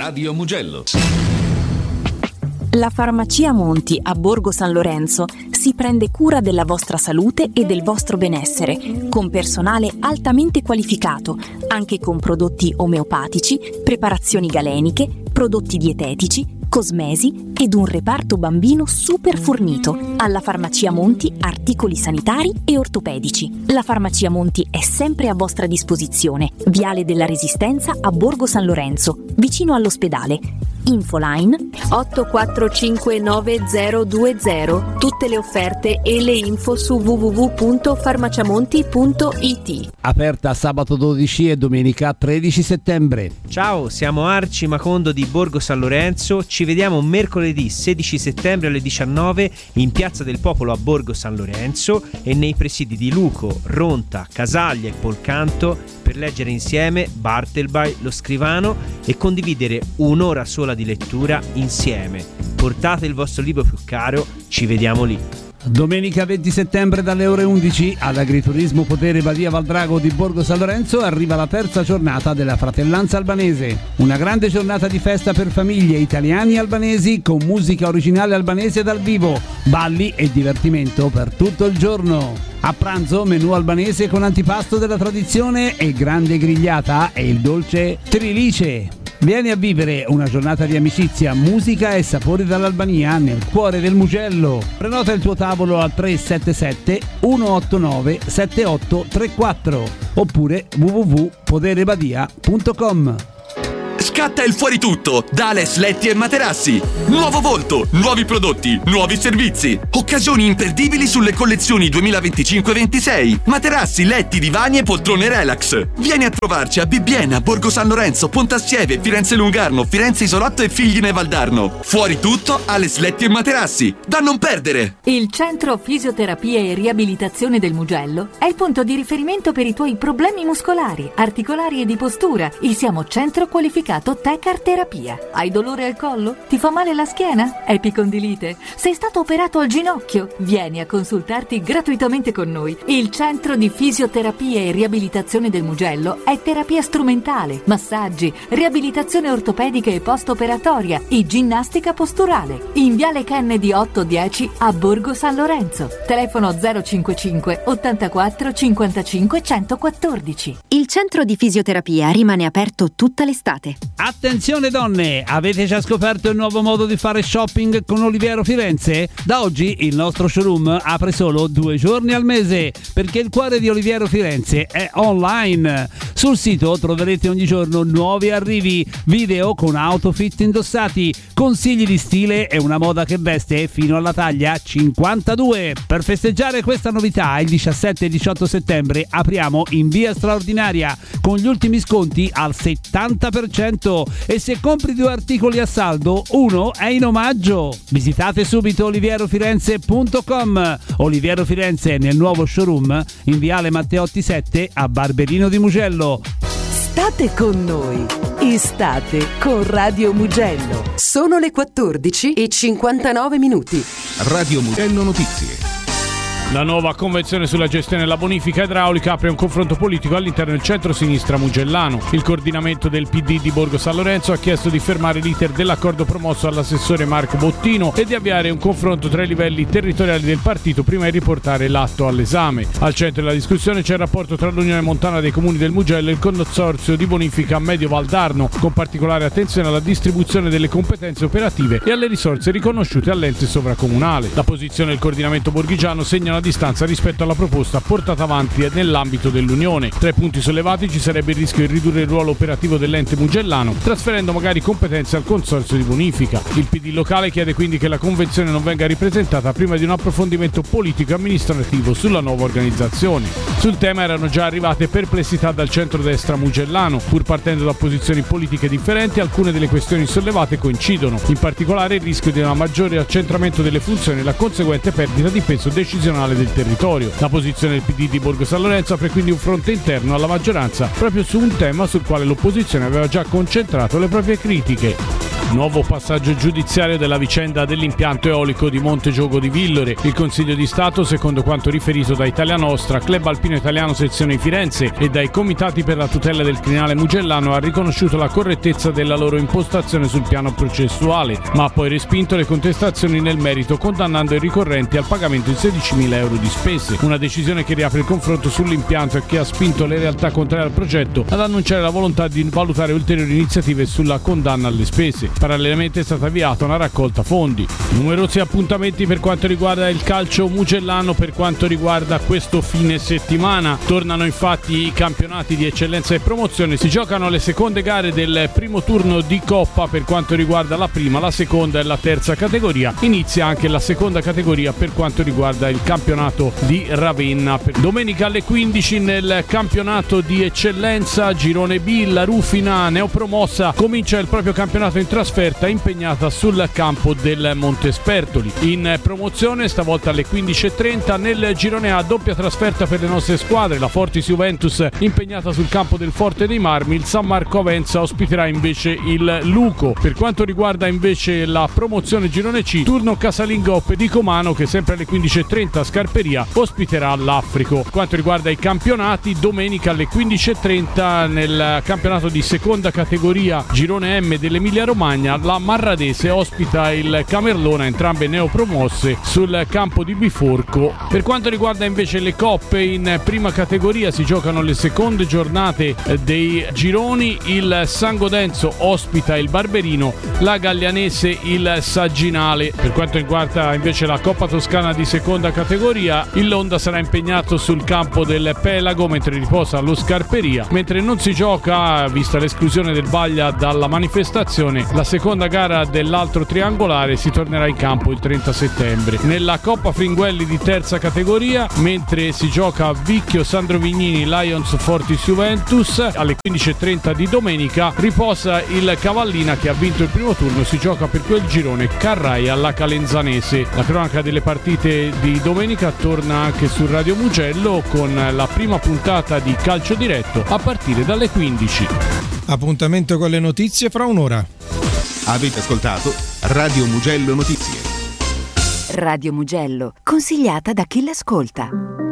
Radio Mugello. La Farmacia Monti a Borgo San Lorenzo si prende cura della vostra salute e del vostro benessere, con personale altamente qualificato, anche con prodotti omeopatici, preparazioni galeniche, prodotti dietetici, cosmesi ed un reparto bambino super fornito. Alla Farmacia Monti articoli sanitari e ortopedici. La Farmacia Monti è sempre a vostra disposizione. Viale della Resistenza a Borgo San Lorenzo, vicino all'ospedale. Infoline 84599020. Tutte le offerte e le info su www.farmaciamonti.it. Aperta sabato 12 e domenica 13 settembre. Ciao, siamo Arci Macondo di Borgo San Lorenzo. Ci vediamo mercoledì 16 settembre alle 19 in Piazza del Popolo a Borgo San Lorenzo e nei presidi di Luco, Ronta, Casaglia e Polcanto per leggere insieme Bartleby, Lo Scrivano e condividere un'ora sola di lettura insieme. Portate il vostro libro più caro, ci vediamo lì. Domenica 20 settembre dalle ore 11 all'Agriturismo Potere Badia Valdrago di Borgo San Lorenzo arriva la terza giornata della Fratellanza Albanese. Una grande giornata di festa per famiglie italiani e albanesi con musica originale albanese dal vivo, balli e divertimento per tutto il giorno. A pranzo menù albanese con antipasto della tradizione e grande grigliata e il dolce trilice. Vieni a vivere una giornata di amicizia, musica e sapori dall'Albania nel cuore del Mugello. Prenota il tuo tavolo al 377 189 7834 oppure www.poderebadia.com. Scatta il fuori tutto da Ales Letti e Materassi. Nuovo volto, nuovi prodotti, nuovi servizi. Occasioni imperdibili sulle collezioni 2025-26. Materassi, letti, divani e poltrone relax. Vieni a trovarci a Bibbiena, Borgo San Lorenzo, Pontassieve, Firenze Lungarno, Firenze Isolotto e Figline Valdarno. Fuori tutto, Ales Letti e Materassi. Da non perdere! Il Centro Fisioterapia e Riabilitazione del Mugello è il punto di riferimento per i tuoi problemi muscolari, articolari e di postura. Il siamo centro qualificato Tecar Terapia. Hai dolore al collo? Ti fa male la schiena? Epicondilite? Sei stato operato al ginocchio? Vieni a consultarti gratuitamente con noi. Il Centro di Fisioterapia e Riabilitazione del Mugello è terapia strumentale, massaggi, riabilitazione ortopedica e post-operatoria e ginnastica posturale. In Viale Kennedy 810 a Borgo San Lorenzo. Telefono 055 84 55 114. Il Centro di Fisioterapia rimane aperto tutta l'estate. Attenzione donne, avete già scoperto il nuovo modo di fare shopping con Oliviero Firenze? Da oggi il nostro showroom apre solo 2 giorni al mese, perché il cuore di Oliviero Firenze è online. Sul sito troverete ogni giorno nuovi arrivi, video con outfit indossati, consigli di stile e una moda che veste fino alla taglia 52. Per festeggiare questa novità, il 17 e 18 settembre apriamo in via straordinaria con gli ultimi sconti al 70%. E se compri 2 articoli a saldo, uno è in omaggio. Visitate subito olivierofirenze.com. Oliviero Firenze nel nuovo showroom in viale Matteotti 7 a Barberino di Mugello. State con noi. Estate con Radio Mugello. Sono le 14:59. Radio Mugello Notizie. La nuova convenzione sulla gestione della bonifica idraulica apre un confronto politico all'interno del centro-sinistra mugellano. Il coordinamento del PD di Borgo San Lorenzo ha chiesto di fermare l'iter dell'accordo promosso all'assessore Marco Bottino e di avviare un confronto tra i livelli territoriali del partito prima di riportare l'atto all'esame. Al centro della discussione c'è il rapporto tra l'Unione Montana dei Comuni del Mugello e il consorzio di bonifica Medio Valdarno, con particolare attenzione alla distribuzione delle competenze operative e alle risorse riconosciute all'ente sovracomunale. La posizione del coordinamento borghigiano segna una distanza rispetto alla proposta portata avanti nell'ambito dell'Unione. Tra i punti sollevati ci sarebbe il rischio di ridurre il ruolo operativo dell'ente mugellano, trasferendo magari competenze al consorzio di bonifica. Il PD locale chiede quindi che la convenzione non venga ripresentata prima di un approfondimento politico e amministrativo sulla nuova organizzazione. Sul tema erano già arrivate perplessità dal centrodestra mugellano. Pur partendo da posizioni politiche differenti, alcune delle questioni sollevate coincidono, in particolare il rischio di un maggiore accentramento delle funzioni e la conseguente perdita di peso decisionale del territorio. La posizione del PD di Borgo San Lorenzo apre quindi un fronte interno alla maggioranza proprio su un tema sul quale l'opposizione aveva già concentrato le proprie critiche. Nuovo passaggio giudiziario della vicenda dell'impianto eolico di Montegiogo di Villore. Il Consiglio di Stato, secondo quanto riferito da Italia Nostra, Club Alpino Italiano Sezione Firenze e dai comitati per la tutela del crinale mugellano, ha riconosciuto la correttezza della loro impostazione sul piano processuale, ma ha poi respinto le contestazioni nel merito, condannando i ricorrenti al pagamento di 16.000 euro di spese. Una decisione che riapre il confronto sull'impianto e che ha spinto le realtà contrarie al progetto ad annunciare la volontà di valutare ulteriori iniziative sulla condanna alle spese. Parallelamente è stata avviata una raccolta fondi. Numerosi appuntamenti per quanto riguarda il calcio mugellano, per quanto riguarda questo fine settimana. Tornano infatti i campionati di eccellenza e promozione, si giocano le seconde gare del primo turno di Coppa per quanto riguarda la prima, la seconda e la terza categoria. Inizia anche la seconda categoria per quanto riguarda il campionato di Ravenna. Domenica alle 15 nel campionato di eccellenza girone B, la Rufina neopromossa comincia il proprio campionato in trasferta, impegnata sul campo del Montespertoli. In promozione stavolta alle 15.30 nel girone A, doppia trasferta per le nostre squadre, la Fortis Juventus impegnata sul campo del Forte dei Marmi, il San Marco Avenza ospiterà invece il Luco. Per quanto riguarda invece la promozione girone C, turno casalingo di Comano che sempre alle 15.30 a Scarperia ospiterà l'Africo. Per quanto riguarda i campionati, domenica alle 15.30 nel campionato di seconda categoria girone M dell'Emilia Romagna, la Marradese ospita il Camerlona, entrambe neopromosse, sul campo di Biforco. Per quanto riguarda invece le coppe, in prima categoria si giocano le seconde giornate dei gironi, il San Godenzo ospita il Barberino, la Gallianese il Sagginale. Per quanto riguarda invece la Coppa Toscana di seconda categoria, il Londa sarà impegnato sul campo del Pelago mentre riposa allo Scarperia, mentre non si gioca, vista l'esclusione del Baglia dalla manifestazione, la seconda gara dell'altro triangolare. Si tornerà in campo il 30 settembre. Nella Coppa Fringuelli di terza categoria, mentre si gioca a Vicchio Sandro Vignini Lions Fortis Juventus, alle 15.30 di domenica riposa il Cavallina che ha vinto il primo turno. Si gioca per quel girone Carraia alla Calenzanese. La cronaca delle partite di domenica torna anche su Radio Mugello con la prima puntata di Calcio Diretto a partire dalle 15. Appuntamento con le notizie fra un'ora. Avete ascoltato Radio Mugello Notizie. Radio Mugello, consigliata da chi l'ascolta.